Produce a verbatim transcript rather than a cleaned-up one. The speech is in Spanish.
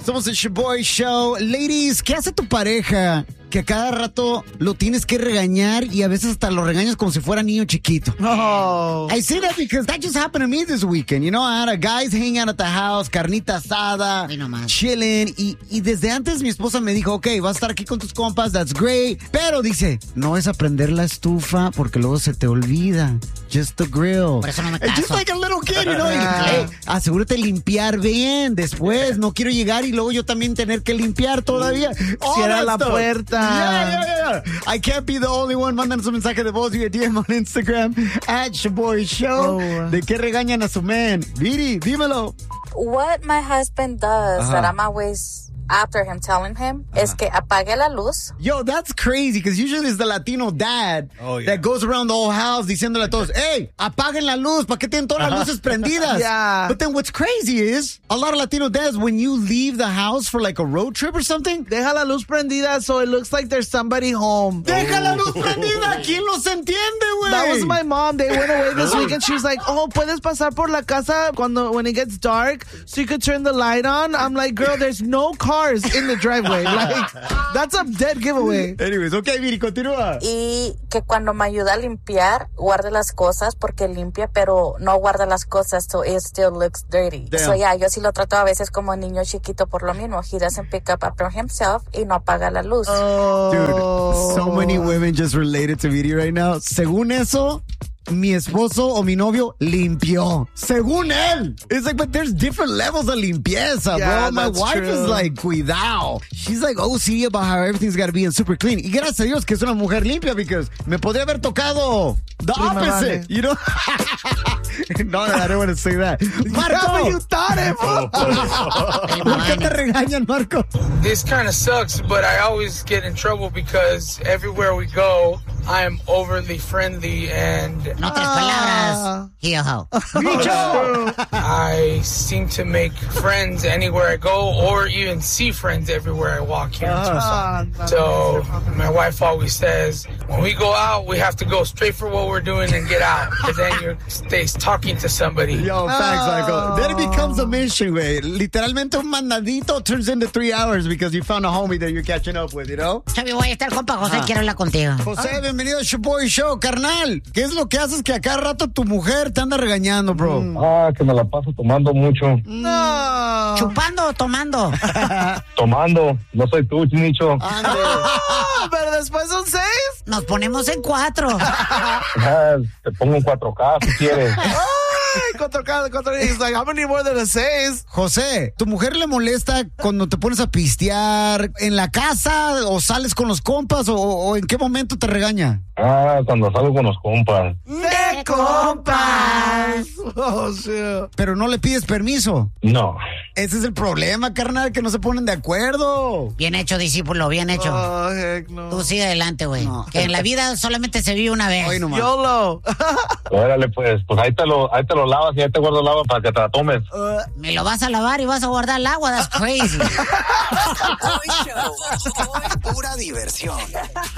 Somos el Shaboy Show. Ladies, ¿qué hace tu pareja que a cada rato lo tienes que regañar y a veces hasta lo regañas como si fuera niño chiquito? Oh. I say that because that just happened to me this weekend. You know, I had a guys hanging out at the house, carnita asada, chilling. Y, y desde antes mi esposa me dijo, ok, vas a estar aquí con tus compas, that's great. Pero dice, no es a prender la estufa porque luego se te olvida. Just the grill. Por eso no me It's caso. just like a little kid, you know. Hey, asegúrate de limpiar bien después. No quiero llegar y luego yo también tener que limpiar todavía. Cierra la stuff. puerta. Yeah, yeah, yeah. I can't be the only one. Mándanos un mensaje de voz vía D M on Instagram at Shaboy Show. Oh. ¿De qué regañan a su man? Viri, dímelo. What my husband does Uh-huh. that I'm always after him telling him uh-huh. es que apague la luz. Yo, that's crazy because usually it's the Latino dad oh, yeah. that goes around the whole house diciéndole a todos, hey, apaguen la luz, ¿para qué tienen todas las luces prendidas? Yeah. But then what's crazy is a lot of Latino dads, when you leave the house for like a road trip or something, Deja la luz prendida so it looks like there's somebody home. deja la luz prendida. ¿Quién los entiende, güey? That was my mom. They went away this week and she was like, oh, puedes pasar por la casa cuando, when it gets dark so you could turn the light on. I'm like, girl, there's no cars in the driveway. Like, that's a dead giveaway. Anyways, okay, Viri, continúa. Y que cuando me ayuda a limpiar, guarde las cosas porque limpia, pero no guarda las cosas so it still looks dirty. Damn. So yeah, yo sí lo trato a veces como niño chiquito por lo mismo. He doesn't pick up after himself y no apaga la luz. Oh. Dude, so many women just related to Viri right now. Según eso, mi esposo o mi novio limpió. Según él. It's like, but there's different levels of limpieza, Yeah, bro. My that's wife true. is like, cuidado. She's like O C D about how everything's got to be super clean. Y gracias a Dios que es una mujer limpia because me podría haber tocado the Prima opposite, vale. you know? No, no, I don't want to say that. Marco, Yeah, but you thought it. ¿por qué te regañan, Marco? This kind of sucks, but I always get in trouble because everywhere we go, I am overly friendly and En otras palabras, here ho. I seem to make friends anywhere I go or even see friends everywhere I walk here. Ah, So my wife always says, when we go out, we have to go straight for what we're doing and get out. Because then you're stays talking to somebody. Yo, thanks, Michael. Then it becomes a mission, güey. Literalmente un mandadito turns into three hours because you found a homie that you're catching up with, you know? Chavi, voy a estar compa José, quiero hablar contigo. José, bienvenido a Shaboy Show, carnal. ¿Qué es lo que haces que a cada rato tu mujer te anda regañando, bro? Ah, que me la paso tomando mucho. No. ¿Chupando o tomando? Tomando. No soy tú, Chinicho. Ah, pero después son seis. Nos ponemos en cuatro. Ah, te pongo en cuatro K si quieres. Ay, cuatro K, cuatro K. He's like, I'm gonna need more than a seis. José, ¿tu mujer le molesta cuando te pones a pistear en la casa o sales con los compas o, o en qué momento te regaña? Ah, cuando salgo con los compas. ¡De compas! Oh, shit. Pero no le pides permiso. No. Ese es el problema, carnal, que no se ponen de acuerdo. Bien hecho, discípulo, bien hecho. Oh, heck no. Tú sigue adelante, güey. No. Que en la vida solamente se vive una vez. Hoy nomás. YOLO. Órale, pues, pues ahí te lo, ahí te lo lavas y ahí te guardo el agua para que te la tomes. Me lo vas a lavar y vas a guardar el agua. That's crazy. Shaboy Show. Pura diversión.